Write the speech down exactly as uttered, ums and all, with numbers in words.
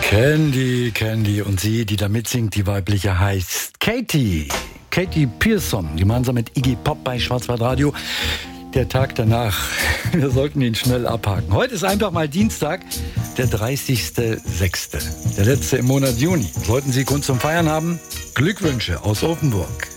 Candy, Candy und sie, die da mitsingt, die weibliche heißt Katy. Katy Pearson, gemeinsam mit Iggy Pop bei Schwarzwaldradio. Der Tag danach, wir sollten ihn schnell abhaken. Heute ist einfach mal Dienstag, der dreißigster sechste Der letzte im Monat Juni. Sollten Sie Grund zum Feiern haben? Glückwünsche aus Offenburg.